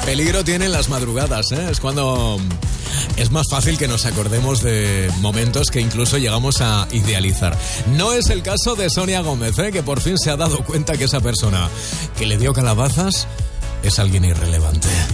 Peligro tienen las madrugadas, ¿eh? Es cuando es más fácil que nos acordemos de momentos que incluso llegamos a idealizar. No es el caso de Sonia Gómez, ¿eh? Que por fin se ha dado cuenta que esa persona que le dio calabazas es alguien irrelevante.